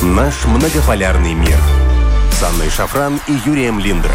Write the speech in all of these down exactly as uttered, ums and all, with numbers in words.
Наш многополярный мир. С Анной Шафран и Юрием Линдре.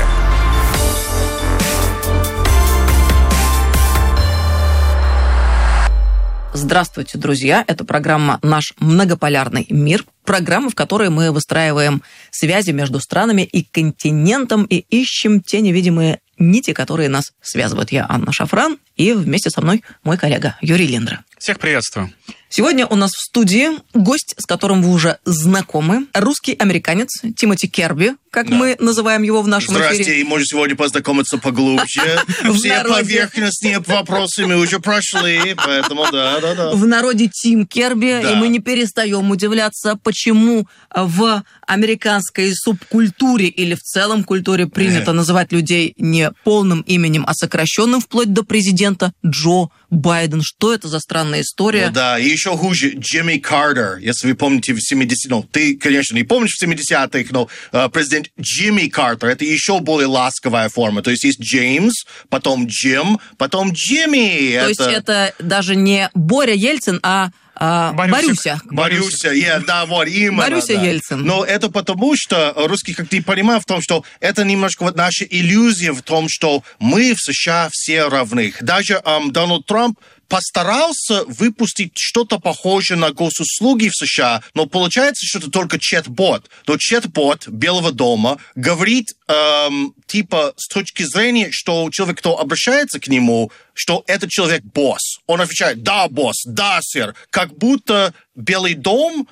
Здравствуйте, друзья! Это программа «Наш многополярный мир». Программа, в которой мы выстраиваем связи между странами и континентом и ищем те невидимые нити, которые нас связывают. Я Анна Шафран, и вместе со мной мой коллега Юрий Линдре. Всех приветствую. Сегодня у нас в студии гость, с которым вы уже знакомы, русский американец Тимоти Керби, как да. мы называем его в нашем Здрасте, эфире. Здрасте, и можете сегодня познакомиться поглубже. Все поверхностные вопросы мы уже прошли, поэтому да-да-да. В народе Тим Керби, и мы не перестаем удивляться, почему в американской субкультуре или в целом культуре принято называть людей не полным именем, а сокращенным вплоть до президента Джо Байден. Что это за странная история? Ну да, и еще хуже, Джимми Картер, если вы помните в семидесятых, ну, ты, конечно, не помнишь в семидесятых, но э, президент Джимми Картер, это еще более ласковая форма. То есть есть Джеймс, потом Джим, потом Джимми. То это... есть это даже не Боря Ельцин, а А, Борюся. Борюся, yeah, да, вот, именно. Борюся да. Ельцин. Но это потому, что русский, как ты понимаешь, в том, что это немножко вот наша иллюзия в том, что мы в США все равны. Даже эм, Дональд Трамп постарался выпустить что-то похожее на госуслуги в США, но получается, что это только чат-бот. Но чат-бот Белого дома говорит, эм, типа, с точки зрения, что человек, кто обращается к нему, что этот человек босс. Он отвечает, да, босс, да, сэр. Как будто Белый дом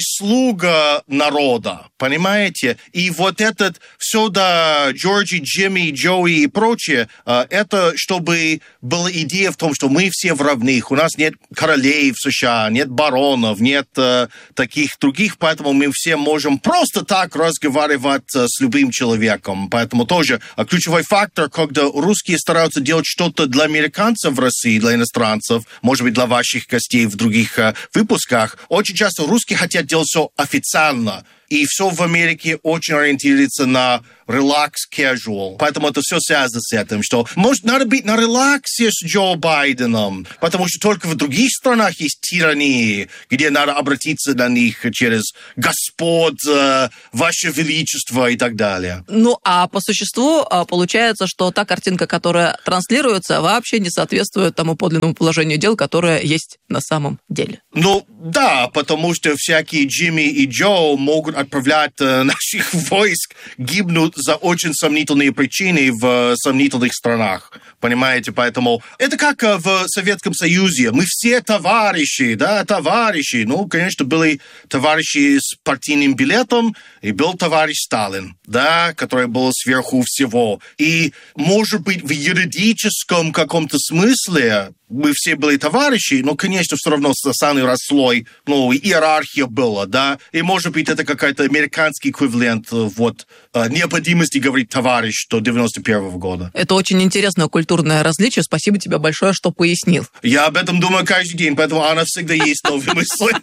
прислуга народа, понимаете? И вот этот все до Джорджи, Джимми, Джоуи и прочее, это чтобы была идея в том, что мы все в равных, у нас нет королей в США, нет баронов, нет э, таких других, поэтому мы все можем просто так разговаривать с любым человеком. Поэтому тоже ключевой фактор, когда русские стараются делать что-то для американцев в России, для иностранцев, может быть, для ваших гостей в других э, выпусках, очень часто русские хотят хотят делать все официально. И все в Америке очень ориентируется на релакс, casual. Поэтому это все связано с этим, что, может, надо быть на релаксе с Джо Байденом, потому что только в других странах есть тирании, где надо обратиться на них через Господ, Ваше Величество и так далее. Ну, а по существу получается, что та картинка, которая транслируется, вообще не соответствует тому подлинному положению дел, которое есть на самом деле. Ну, да, потому что всякие Джимми и Джо могут отправлять э, наших войск гибнут за очень сомнительные причины в э, сомнительных странах. Понимаете? Поэтому это как э, в Советском Союзе. Мы все товарищи, да, товарищи. Ну, конечно, были товарищи с партийным билетом, и был товарищ Сталин, да, который был сверху всего. И, может быть, в юридическом каком-то смысле мы все были товарищи, но, конечно, все равно самый расслой, ну, иерархия была, да, и, может быть, это какой-то американский эквивалент вот необходимости говорить «товарищ» до девяносто первого года. Это очень интересное культурное различие. Спасибо тебе большое, что пояснил. Я об этом думаю каждый день, поэтому она всегда есть новые мысли.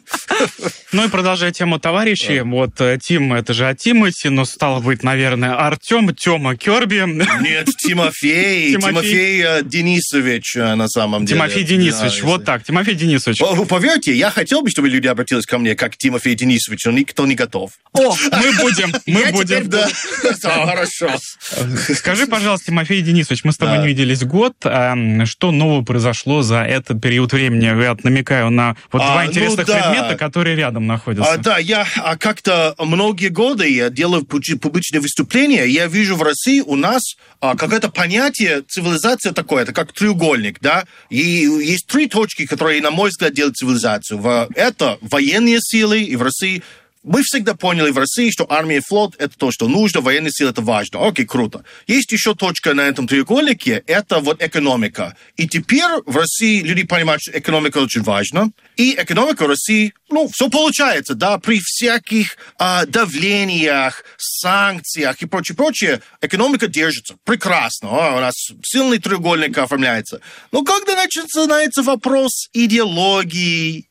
Ну и продолжая тему товарищей, вот Тим, это же от Тимати, но стало быть, наверное, Артем, Тёма Керби. Нет, Тимофей, Тимофей Денисович на самом деле. Тимофей Денисович, да, вот так, Тимофей Денисович. Вы поверьте, я хотел бы, чтобы люди обратились ко мне как Тимофей Денисович, но никто не готов. О, мы будем, мы будем. Да, хорошо. Скажи, пожалуйста, Тимофей Денисович, мы с тобой не виделись год. Что нового произошло за этот период времени? Я намекаю на вот два интересных предмета, которые рядом находятся. Да, я как-то многие годы я делаю публичные выступления, я вижу в России у нас какое-то понятие цивилизация такое, это как треугольник, да, и есть три точки, которые, на мой взгляд, делают цивилизацию. Это военные силы, и в России мы всегда поняли в России, что армия и флот – это то, что нужно, военные силы – это важно. Окей, круто. Есть еще точка на этом треугольнике – это вот экономика. И теперь в России люди понимают, что экономика очень важна. И экономика в России, ну, все получается, да, при всяких э, давлениях, санкциях и прочее, прочее, экономика держится. Прекрасно. О, у нас сильный треугольник оформляется. Но когда начинается вопрос идеологии,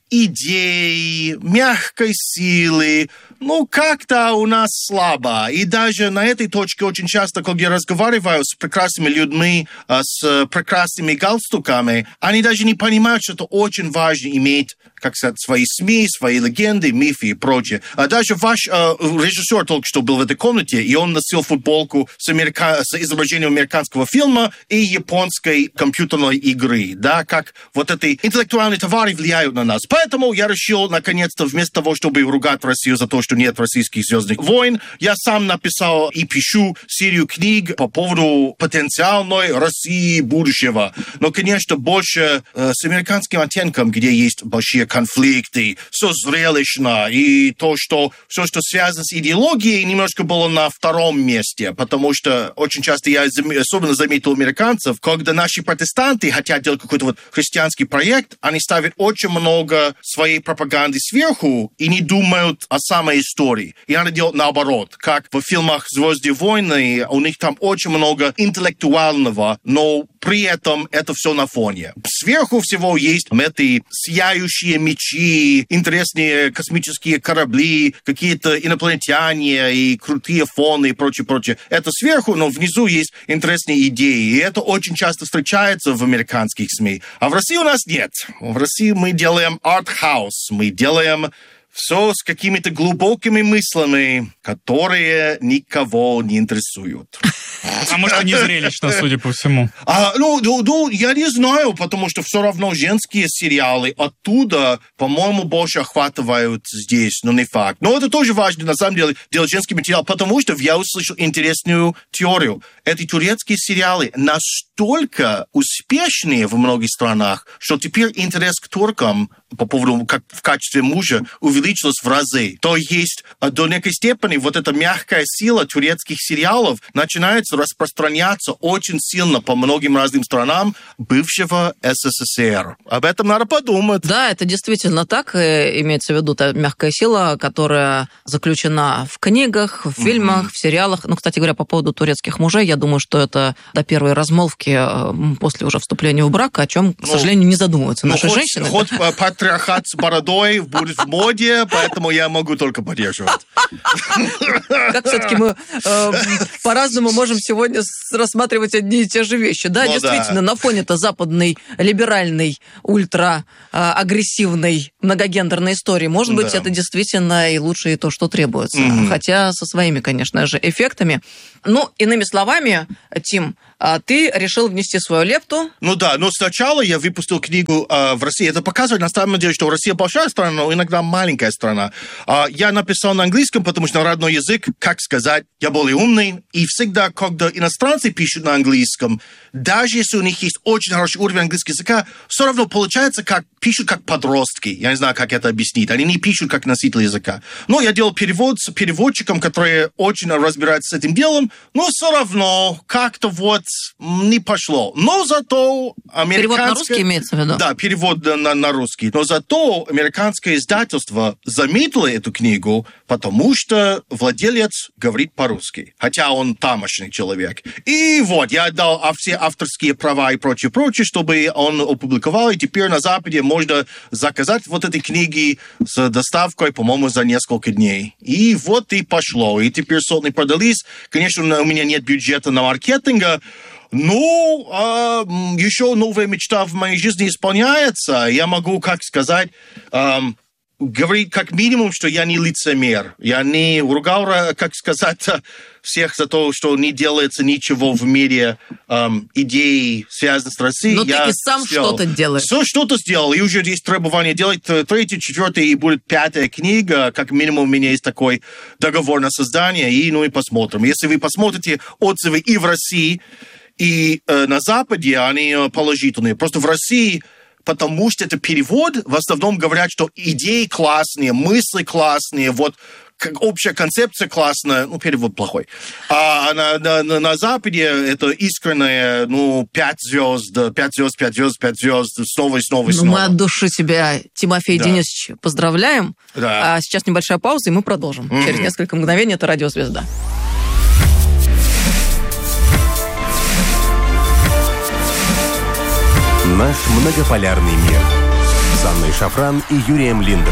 идей, мягкой силы, ну, как-то у нас слабо. И даже на этой точке очень часто, когда я разговариваю с прекрасными людьми, с прекрасными галстуками, они даже не понимают, что это очень важно иметь, как сказать, свои СМИ, свои легенды, мифы и прочее. А даже ваш э, режиссер только что был в этой комнате, и он носил футболку с, америка... с изображением американского фильма и японской компьютерной игры, да, как вот эти интеллектуальные товары влияют на нас. Поэтому я решил, наконец-то, вместо того, чтобы ругать Россию за то, что нет российских «Звездных войн», я сам написал и пишу серию книг по поводу потенциальной России будущего. Но, конечно, больше э, с американским оттенком, где есть большие конфликты, все зрелищно, и то, что все, что связано с идеологией, немножко было на втором месте, потому что очень часто я особенно заметил американцев, когда наши протестанты хотят делать какой-то вот христианский проект, они ставят очень много своей пропаганды сверху и не думают о самой истории. И они делают наоборот, как в фильмах «Звездные войны», у них там очень много интеллектуального, но при этом это все на фоне. Сверху всего есть эти сияющие мечи, интересные космические корабли, какие-то инопланетяне и крутые фоны и прочее, прочее. Это сверху, но внизу есть интересные идеи. И это очень часто встречается в американских СМИ. А в России у нас нет. В России мы делаем арт-хаус, мы делаем все с какими-то глубокими мыслями, которые никого не интересуют. А может, не зрелищно, судя по всему? А, ну, ну, ну, я не знаю, потому что все равно женские сериалы оттуда, по-моему, больше охватывают здесь, но не факт. Но это тоже важно, на самом деле, делать женский материал, потому что я услышал интересную теорию. Эти турецкие сериалы настолько успешные в многих странах, что теперь интерес к туркам по поводу, как в качестве мужа, увеличилось в разы. То есть до некой степени вот эта мягкая сила турецких сериалов начинает распространяться очень сильно по многим разным странам бывшего СССР. Об этом надо подумать. Да, это действительно так. Имеется в виду та мягкая сила, которая заключена в книгах, в фильмах, mm-hmm. в сериалах. Ну, кстати говоря, по поводу турецких мужей, я думаю, что это до первой размолвки после уже вступления в брак, о чем, к ну, сожалению, не задумываются наши ну, хоть, женщины. Хоть патриархат с бородой будет в моде, поэтому я могу только поддерживать. Как все-таки мы э, по-разному можем сегодня рассматривать одни и те же вещи. Да, ну, действительно, да. На фоне-то западной, либеральной, ультра-агрессивной, многогендерной истории, может быть, да. это действительно и лучше, и то, что требуется. Mm-hmm. Хотя со своими, конечно же, эффектами. Ну, иными словами, Тим, ты решил внести свою лепту. Ну да, но сначала я выпустил книгу э, в России. Это показывает, на самом деле, что Россия большая страна, но иногда маленькая страна. Э, я написал на английском, потому что родной язык, как сказать, я более умный. И всегда, когда иностранцы пишут на английском, даже если у них есть очень хороший уровень английского языка, все равно получается, как пишут как подростки. Я не знаю, как это объяснить. Они не пишут как носители языка. Но я делал перевод с переводчиком, который очень разбирается с этим делом, но все равно как-то вот не пошло. Но зато американское... Перевод на русский имеется в виду? Да, перевод на, на русский. Но зато американское издательство заметило эту книгу, потому что владелец говорит по-русски. Хотя он тамошний человек. И вот, я отдал все авторские права и прочее, прочее, чтобы он опубликовал. И теперь на Западе можно заказать вот эти книги с доставкой, по-моему, за несколько дней. И вот и пошло. И теперь сотни продались. Конечно, у меня нет бюджета на маркетинга, ну, а, еще новая мечта в моей жизни исполняется. Я могу, как сказать, эм, говорить как минимум, что я не лицемер. Я не ругал, как сказать, всех за то, что не делается ничего в мире эм, идей, связанных с Россией. Но я ты и сам сделал. Что-то делаешь. Все что-то сделал. И уже есть требование делать третья, четвертая и будет пятая книга. Как минимум у меня есть такой договор на создание. И ну и посмотрим. Если вы посмотрите отзывы и в России, и э, на Западе, они положительные. Просто в России, потому что это перевод, в основном говорят, что идеи классные, мысли классные, вот как общая концепция классная, ну, перевод плохой. А на, на, на Западе это искреннее, ну, пять звезд, пять звезд, пять звезд, пять звезд, снова и снова и снова. Ну, мы от души тебя, Тимофей да. Денисович, поздравляем. Да. А сейчас небольшая пауза, и мы продолжим. Mm-hmm. Через несколько мгновений это «Радиозвезда». Наш многополярный мир. Анной Шафран и Юрием Линдре.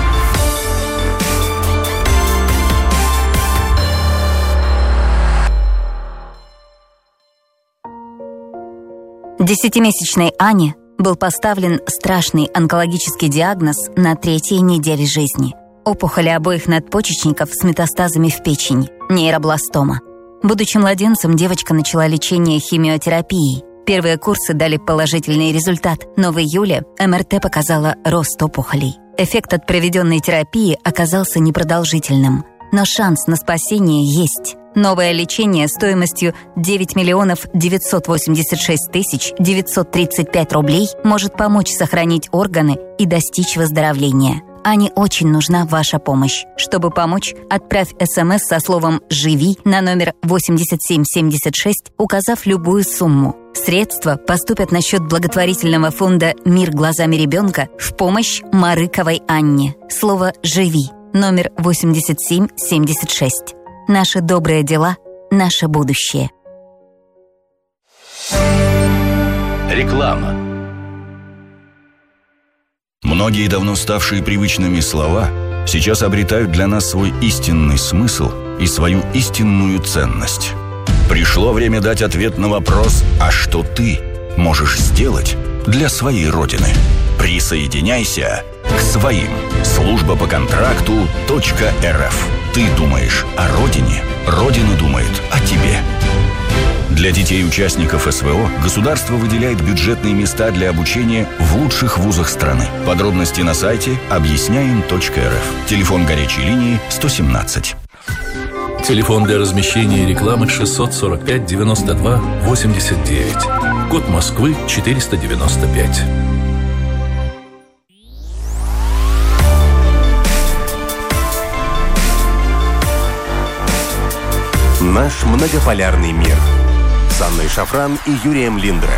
Десятимесячной Ане был поставлен страшный онкологический диагноз на третьей неделе жизни. Опухоли обоих надпочечников с метастазами в печень, нейробластома. Будучи младенцем, девочка начала лечение химиотерапией. Первые курсы дали положительный результат, но в июле эм эр тэ показала рост опухолей. Эффект от проведенной терапии оказался непродолжительным, но шанс на спасение есть. Новое лечение стоимостью девять миллионов девятьсот восемьдесят шесть тысяч девятьсот тридцать пять рублей может помочь сохранить органы и достичь выздоровления. Ане очень нужна ваша помощь. Чтобы помочь, отправь СМС со словом «Живи» на номер восемьдесят семь семьдесят шесть, указав любую сумму. Средства поступят на счет благотворительного фонда «Мир глазами ребенка» в помощь Марыковой Анне. Слово «Живи» номер восемьдесят семь семьдесят шесть. Наши добрые дела – наше будущее. Реклама. Многие давно ставшие привычными слова сейчас обретают для нас свой истинный смысл и свою истинную ценность. Пришло время дать ответ на вопрос: а что ты можешь сделать для своей Родины? Присоединяйся к своим. Служба по контракту .рф. Ты думаешь о Родине, Родина думает о тебе. Для детей участников эс вэ о государство выделяет бюджетные места для обучения в лучших вузах страны. Подробности на сайте объясняем точка эр эф. Телефон горячей линии сто семнадцать. Телефон для размещения рекламы шестьсот сорок пять девяносто два восемьдесят девять. Код Москвы четыреста девяносто пять. Наш многополярный мир. С Анной Шафран и Юрием Линдре.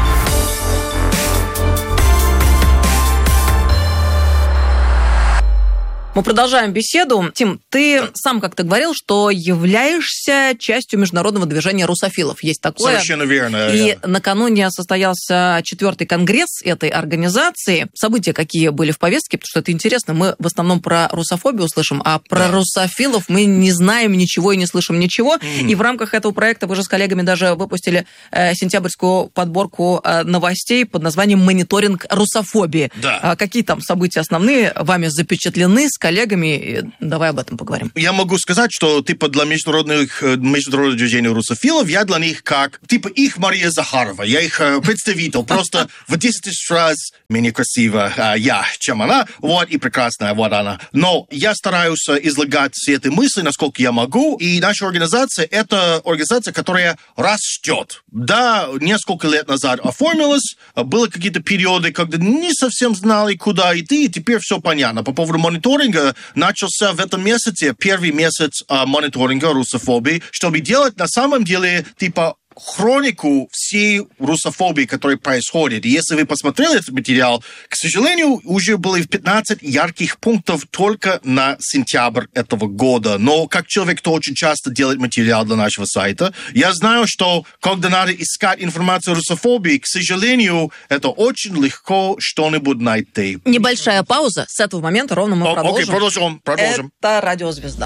Мы продолжаем беседу. Тим, ты сам как-то говорил, что являешься частью международного движения русофилов. Есть такое. Совершенно верно. И да. накануне состоялся четвертый конгресс этой организации. События какие были в повестке? Потому что это интересно. Мы в основном про русофобию слышим, а про да. русофилов мы не знаем ничего и не слышим ничего. Mm. И в рамках этого проекта вы же с коллегами даже выпустили э, сентябрьскую подборку э, новостей под названием «Мониторинг русофобии». Да. А какие там события основные вами запечатлены с коллегами? Давай об этом поговорим. Я могу сказать, что типа для международных, международного движения русофилов я для них как типа их Мария Захарова. Я их представитель. Просто в десять тысяч раз менее красиво я, чем она. Вот, и прекрасная вот она. Но я стараюсь излагать все эти мысли, насколько я могу. И наша организация — это организация, которая растет. Да, несколько лет назад оформилась. Были какие-то периоды, когда не совсем знали, куда идти. И теперь все понятно. По поводу мониторинга начался в этом месяце, первый месяц а, мониторинга русофобии, чтобы делать на самом деле типа хронику всей русофобии, которая происходит. И если вы посмотрели этот материал, к сожалению, уже было пятнадцать ярких пунктов только на сентябрь этого года. Но как человек, кто очень часто делает материал для нашего сайта, я знаю, что когда надо искать информацию о русофобии, к сожалению, это очень легко что-нибудь найти. Небольшая пауза. С этого момента ровно мы О, продолжим. Окей, продолжим, продолжим. Это «Радиозвезда».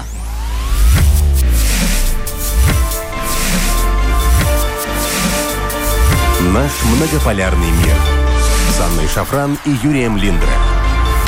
Наш многополярный мир. С Анной Шафран и Юрием Линдре.